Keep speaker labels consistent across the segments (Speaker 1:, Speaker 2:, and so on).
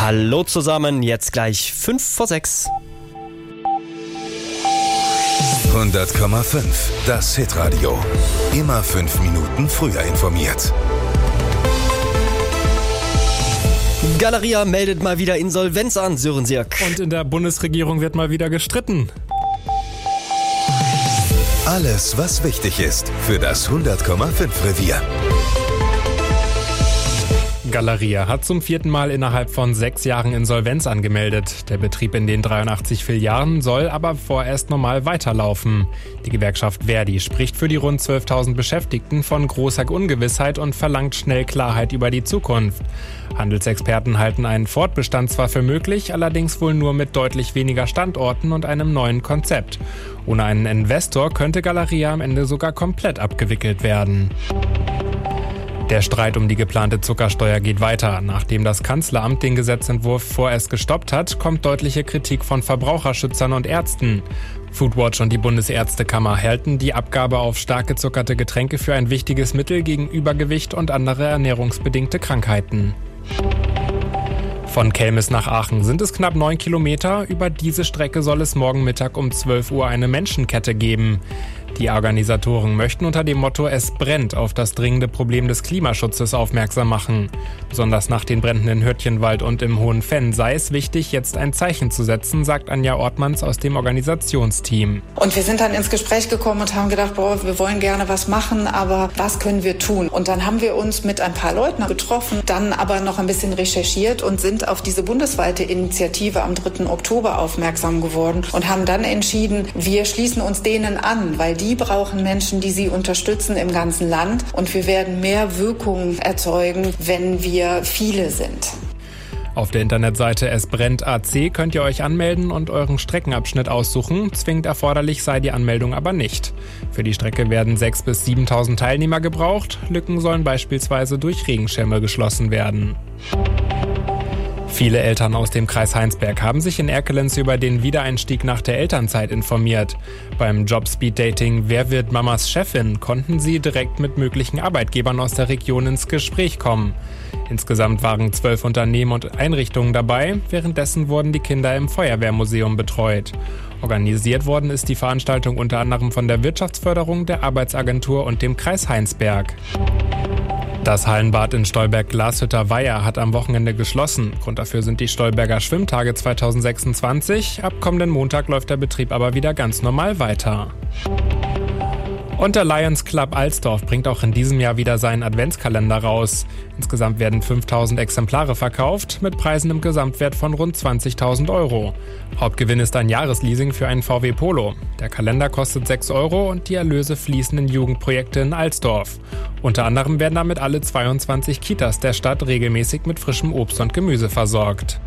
Speaker 1: Hallo zusammen, jetzt gleich 5:06.
Speaker 2: 100,5, das Hitradio. Immer 5 Minuten früher informiert.
Speaker 1: Galeria meldet mal wieder Insolvenz an, Sören Sirk.
Speaker 3: Und in der Bundesregierung wird mal wieder gestritten.
Speaker 2: Alles, was wichtig ist für das 100,5 Revier.
Speaker 3: Galeria hat zum 4. Mal innerhalb von 6 Jahren Insolvenz angemeldet. Der Betrieb in den 83 Filialen soll aber vorerst normal weiterlaufen. Die Gewerkschaft Verdi spricht für die rund 12.000 Beschäftigten von großer Ungewissheit und verlangt schnell Klarheit über die Zukunft. Handelsexperten halten einen Fortbestand zwar für möglich, allerdings wohl nur mit deutlich weniger Standorten und einem neuen Konzept. Ohne einen Investor könnte Galeria am Ende sogar komplett abgewickelt werden. Der Streit um die geplante Zuckersteuer geht weiter. Nachdem das Kanzleramt den Gesetzentwurf vorerst gestoppt hat, kommt deutliche Kritik von Verbraucherschützern und Ärzten. Foodwatch und die Bundesärztekammer halten die Abgabe auf stark gezuckerte Getränke für ein wichtiges Mittel gegen Übergewicht und andere ernährungsbedingte Krankheiten. Von Kelmis nach Aachen sind es knapp 9 Kilometer. Über diese Strecke soll es morgen Mittag um 12 Uhr eine Menschenkette geben. Die Organisatoren möchten unter dem Motto "Es brennt" auf das dringende Problem des Klimaschutzes aufmerksam machen. Besonders nach den Bränden in Hürtchenwald und im Hohen Venn sei es wichtig, jetzt ein Zeichen zu setzen, sagt Anja Ortmanns aus dem Organisationsteam.
Speaker 4: Und wir sind dann ins Gespräch gekommen und haben gedacht, wir wollen gerne was machen, aber was können wir tun? Und dann haben wir uns mit ein paar Leuten getroffen, dann aber noch ein bisschen recherchiert und sind auf diese bundesweite Initiative am 3. Oktober aufmerksam geworden und haben dann entschieden, wir schließen uns denen an, weil die brauchen Menschen, die sie unterstützen im ganzen Land. Und wir werden mehr Wirkung erzeugen, wenn wir viele sind.
Speaker 3: Auf der Internetseite Es brennt AC könnt ihr euch anmelden und euren Streckenabschnitt aussuchen. Zwingend erforderlich sei die Anmeldung aber nicht. Für die Strecke werden 6.000 bis 7.000 Teilnehmer gebraucht. Lücken sollen beispielsweise durch Regenschirme geschlossen werden. Viele Eltern aus dem Kreis Heinsberg haben sich in Erkelenz über den Wiedereinstieg nach der Elternzeit informiert. Beim Job-Speed-Dating "Wer wird Mamas Chefin?" konnten sie direkt mit möglichen Arbeitgebern aus der Region ins Gespräch kommen. Insgesamt waren 12 Unternehmen und Einrichtungen dabei. Währenddessen wurden die Kinder im Feuerwehrmuseum betreut. Organisiert worden ist die Veranstaltung unter anderem von der Wirtschaftsförderung, der Arbeitsagentur und dem Kreis Heinsberg. Das Hallenbad in Stolberg-Glashütter-Weiher hat am Wochenende geschlossen. Grund dafür sind die Stolberger Schwimmtage 2026. Ab kommenden Montag läuft der Betrieb aber wieder ganz normal weiter. Und der Lions Club Alsdorf bringt auch in diesem Jahr wieder seinen Adventskalender raus. Insgesamt werden 5.000 Exemplare verkauft, mit Preisen im Gesamtwert von rund 20.000 Euro. Hauptgewinn ist ein Jahresleasing für einen VW Polo. Der Kalender kostet 6 Euro und die Erlöse fließen in Jugendprojekte in Alsdorf. Unter anderem werden damit alle 22 Kitas der Stadt regelmäßig mit frischem Obst und Gemüse versorgt.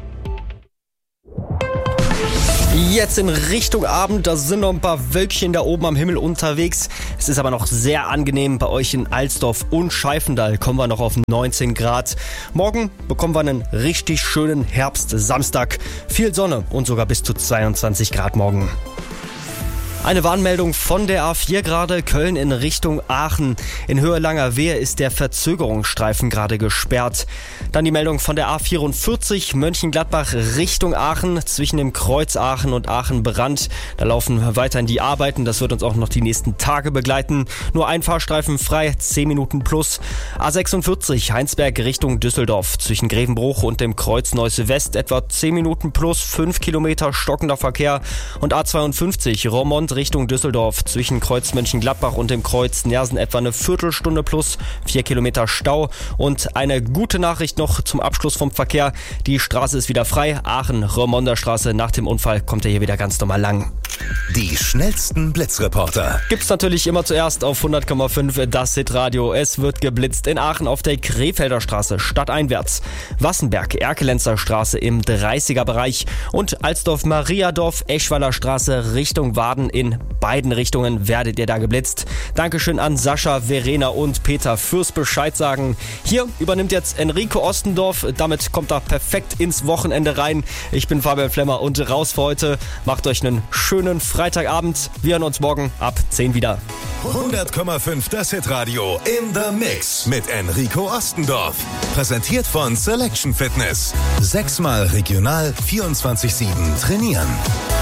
Speaker 1: Jetzt in Richtung Abend, da sind noch ein paar Wölkchen da oben am Himmel unterwegs. Es ist aber noch sehr angenehm bei euch in Alsdorf und Scheifendal. Kommen wir noch auf 19 Grad. Morgen bekommen wir einen richtig schönen Herbst-Samstag. Viel Sonne und sogar bis zu 22 Grad morgen. Eine Warnmeldung von der A4 gerade, Köln in Richtung Aachen. In Höhe Langerwehe ist der Verzögerungsstreifen gerade gesperrt. Dann die Meldung von der A44 Mönchengladbach Richtung Aachen, zwischen dem Kreuz Aachen und Aachen-Brand. Da laufen weiterhin die Arbeiten, das wird uns auch noch die nächsten Tage begleiten. Nur ein Fahrstreifen frei, 10 Minuten plus. A46 Heinsberg Richtung Düsseldorf, zwischen Grevenbruch und dem Kreuz Neusse West etwa 10 Minuten plus, 5 Kilometer stockender Verkehr. Und A52 Roermond Richtung Düsseldorf, zwischen Kreuz Mönchengladbach und dem Kreuz Nersen etwa eine Viertelstunde plus, 4 Kilometer Stau. Und eine gute Nachricht noch zum Abschluss vom Verkehr. Die Straße ist wieder frei. Aachen-Roermonder Straße. Nach dem Unfall kommt er hier wieder ganz normal lang.
Speaker 2: Die schnellsten Blitzreporter
Speaker 1: Gibt's natürlich immer zuerst auf 100,5 das Hitradio. Es wird geblitzt in Aachen auf der Krefelder Straße stadteinwärts, Wassenberg, Erkelenzer Straße im 30er Bereich und Alsdorf-Mariadorf, Eschweiler Straße Richtung Waden. In beiden Richtungen werdet ihr da geblitzt. Dankeschön an Sascha, Verena und Peter fürs Bescheid sagen. Hier übernimmt jetzt Enrico Ostendorf. Damit kommt er perfekt ins Wochenende rein. Ich bin Fabian Flemmer und raus für heute. Macht euch einen schönen schönen Freitagabend. Wir hören uns morgen ab 10 wieder.
Speaker 2: 100,5 das Hitradio in the Mix mit Enrico Ostendorf. Präsentiert von Selection Fitness. 6-mal regional 24/7 trainieren.